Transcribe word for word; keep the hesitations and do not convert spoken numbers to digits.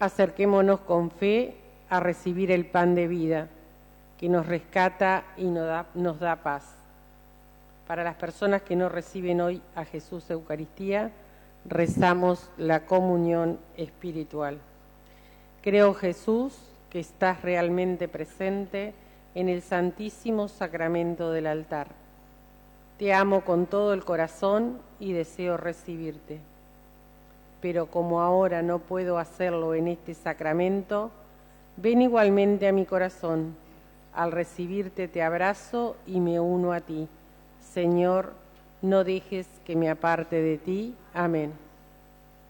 Acerquémonos con fe a recibir el pan de vida que nos rescata y nos da, nos da paz. Para las personas que no reciben hoy a Jesús Eucaristía, rezamos la comunión espiritual. Creo, Jesús, que estás realmente presente en el Santísimo Sacramento del altar. Te amo con todo el corazón y deseo recibirte. Pero como ahora no puedo hacerlo en este sacramento, ven igualmente a mi corazón. Al recibirte te abrazo y me uno a ti. Señor, no dejes que me aparte de ti. Amén.